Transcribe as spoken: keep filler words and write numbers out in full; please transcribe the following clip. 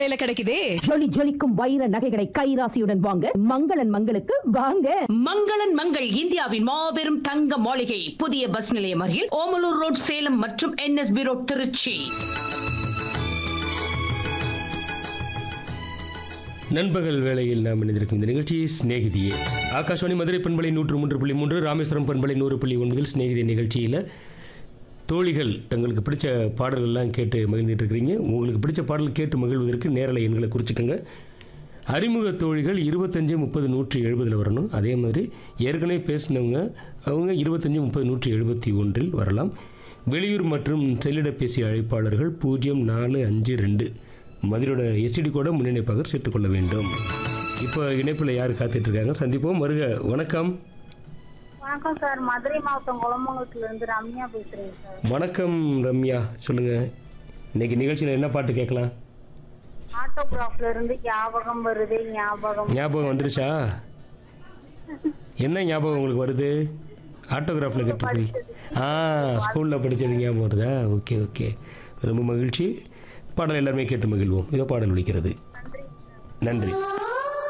வேலை கிடைக்குதே. ஜொலி ஜொலிக்கும் வைர நகைகளை கைராசியுடன் வாங்க மங்களன் மங்களுக்கு வாங்க. மங்களன் மங்கள் இந்தியாவின் மாபெரும் தங்க மாளிகை, புதிய பஸ் நிலையம் அருகில் ஓமலூர் ரோட் சேலம் மற்றும் என்எஸ்பி ரோட் திருச்சி. நண்பகல் வேளையில் நாம் இணைந்திருக்கும் இந்த நிகழ்ச்சி சிநேகிதியே. ஆகாஷ்வாணி மதுரை பண்பலை நூற்று மூன்று புள்ளி மூன்று, ராமேஸ்வரம் பண்பலை நூறு புள்ளி ஒன்பதில் சிநேகிதி நிகழ்ச்சியில் தோழிகள் தங்களுக்கு பிடிச்ச பாடல்கள்லாம் கேட்டு மகிழ்ந்துட்டு இருக்கிறீங்க. உங்களுக்கு பிடிச்ச பாடல் கேட்டு மகிழ்வதற்கு நேரலை எண்களை குறிச்சிக்கோங்க. அறிமுக தோழிகள் இருபத்தஞ்சு முப்பது நூற்றி எழுபதில் வரணும். அதே மாதிரி ஏற்கனவே பேசினவங்க அவங்க இருபத்தஞ்சு முப்பது நூற்றி எழுபத்தி ஒன்றில் வரலாம். வெளியூர் மற்றும் செல்லிடப்பேசி அழைப்பாளர்கள் பூஜ்ஜியம் நாலு அஞ்சு ரெண்டு மதுரையோட எஸ்டிடி கோட முன்னிணைப்பாக சேர்த்துக்கொள்ள வேண்டும். இப்போ இணைப்பில் யார் காத்துட்ருக்காங்க சந்திப்போம். வருக. வணக்கம். வணக்கம் சார், மதுரை மாவட்டம் குளமங்கலத்துல இருந்து ரம்யா பேசுறேன் சார். வணக்கம் ரம்யா, சொல்லுங்க. இன்னைக்கு நிகழ்ச்சியில் என்ன பாட்டு கேட்கலாம்? ஆட்டோகிராஃப்ல இருந்து ஞாபகம் வருது ஞாபகம். ஞாபகம் வந்துருச்சா? என்ன ஞாபகம் உங்களுக்கு வருது? ஆட்டோகிராஃபில் கேட்டுருக்கீங்க. ஆ, ஸ்கூலில் படித்தது ஞாபகம் வருதா? ஓகே ஓகே, ரொம்ப மகிழ்ச்சி. பாடல் எல்லாருமே கேட்டு மகிழ்வோம். இதோ பாடல் ஒலிக்கிறது. நன்றி.